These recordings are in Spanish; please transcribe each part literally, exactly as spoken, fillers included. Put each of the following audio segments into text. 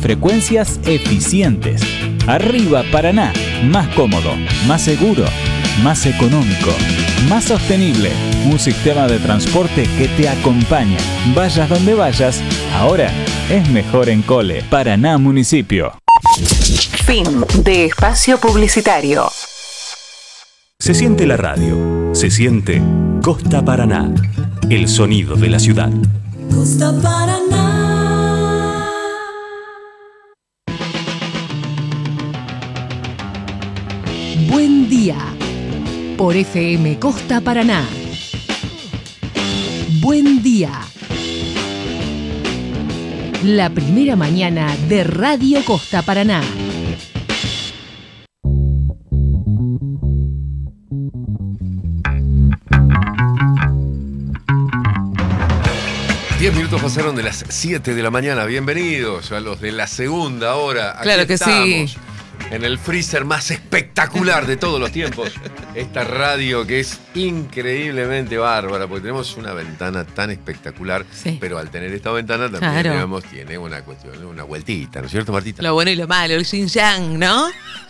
frecuencias eficientes. Arriba Paraná, más cómodo, más seguro, más económico, más sostenible. Un sistema de transporte que te acompaña. Vayas donde vayas, ahora es mejor en Cole. Paraná Municipio. Fin de espacio publicitario. Se siente la radio, se siente Costa Paraná, el sonido de la ciudad. Costa Paraná. Buen día, por F M Costa Paraná. Buen día. La primera mañana de Radio Costa Paraná. Diez minutos pasaron de las siete de la mañana. Bienvenidos a los de la segunda hora. Aquí claro que estamos, sí. En el freezer más espectacular de todos los tiempos. Esta radio que es increíblemente bárbara, porque tenemos una ventana tan espectacular, sí. Pero al tener esta ventana también, claro, digamos, tiene una cuestión, una vueltita, ¿no es cierto, Martita? Lo bueno y lo malo, el yin yang, ¿no?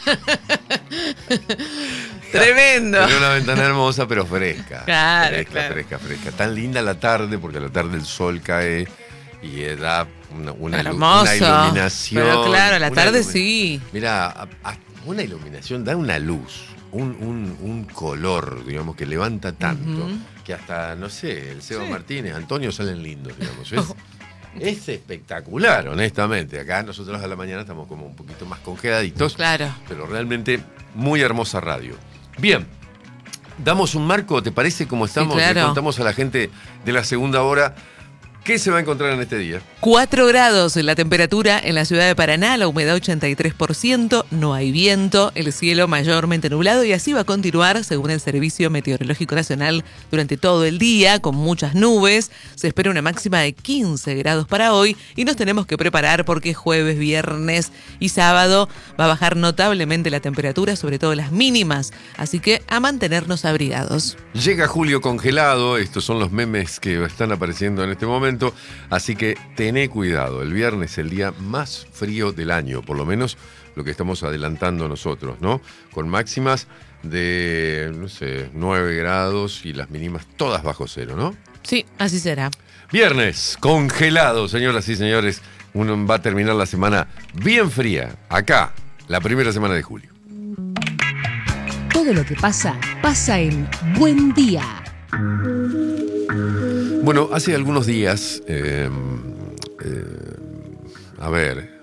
Tremendo. Tiene una ventana hermosa, pero fresca. Claro, fresca, claro. fresca, fresca. Tan linda la tarde, porque a la tarde el sol cae y da una, una, hermoso, una iluminación. Pero claro, a la tarde ilumi- sí. Mira, una iluminación da una luz, un, un, un color, digamos, que levanta tanto, uh-huh, que hasta, no sé, el Seba sí. Martínez, Antonio salen lindos, digamos. Es, oh. es espectacular, honestamente. Acá nosotros a la mañana estamos como un poquito más congeladitos. Claro. Pero realmente muy hermosa radio. Bien, damos un marco, ¿te parece? Como estamos, sí, claro. Le contamos a la gente de la segunda hora qué se va a encontrar en este día. cuatro grados en la temperatura en la ciudad de Paraná, la humedad ochenta y tres por ciento, no hay viento, el cielo mayormente nublado y así va a continuar según el Servicio Meteorológico Nacional durante todo el día, con muchas nubes. Se espera una máxima de quince grados para hoy y nos tenemos que preparar porque jueves, viernes y sábado va a bajar notablemente la temperatura, sobre todo las mínimas, así que a mantenernos abrigados. Llega julio congelado, estos son los memes que están apareciendo en este momento. Así que tené cuidado, el viernes es el día más frío del año, por lo menos lo que estamos adelantando nosotros, ¿no? Con máximas de, no sé, nueve grados y las mínimas todas bajo cero, ¿no? Sí, así será. Viernes, congelado, señoras y señores. Uno va a terminar la semana bien fría, acá, la primera semana de julio. Todo lo que pasa, pasa en Buen Día. Bueno, hace algunos días, eh, eh, a ver,